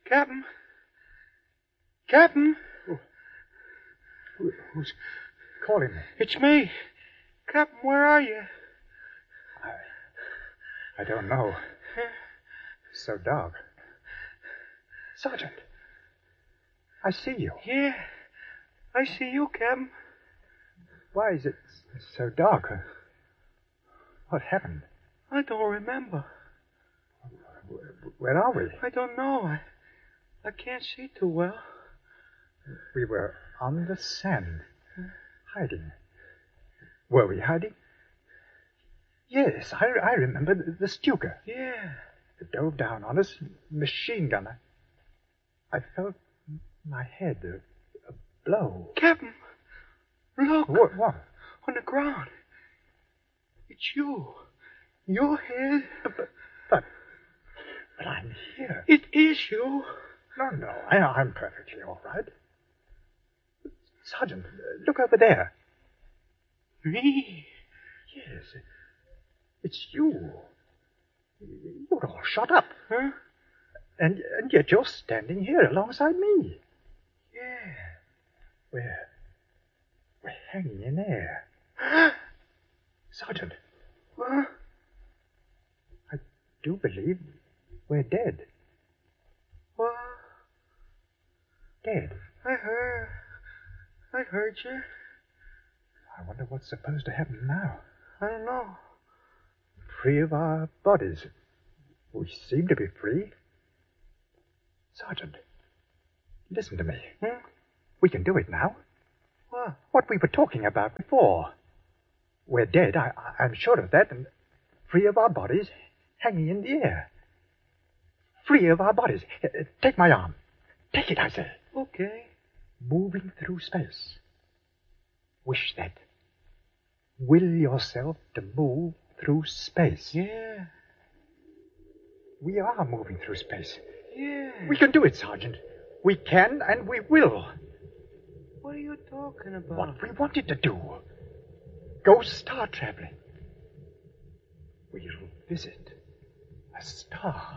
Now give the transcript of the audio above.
Captain? Captain? Who's calling me? It's me. Captain, where are you? I don't know. It's so dark. Sergeant, I see you. Yeah, I see you, Captain. Why is it so dark? What happened? I don't remember. Where are we? I don't know. I can't see too well. We were on the sand, hiding. Were we hiding? Yes, I remember the Stuka. Yeah. It dove down on us, machine gunner. I felt my head a blow. Captain, look. What? On the ground. It's you. Your head. But I'm here. It is you. No, I'm perfectly all right. Sergeant, look over there. Me? Yes, it's you. You're all shot up. Huh? And yet you're standing here alongside me. Yeah. We're hanging in air. Sergeant. What? I do believe we're dead. What? Dead. I heard you. I wonder what's supposed to happen now. I don't know. Free of our bodies. We seem to be free. Sergeant, listen to me. We can do it now. What? What we were talking about before. We're dead, I'm sure of that, and free of our bodies, hanging in the air. Free of our bodies. Take my arm. Take it, I say. Okay. Moving through space. Wish that. Will yourself to move through space. Yeah. We are moving through space. Yeah. We can do it, Sergeant. We can and we will. What are you talking about? What we wanted to do. Go star traveling. We'll visit a star.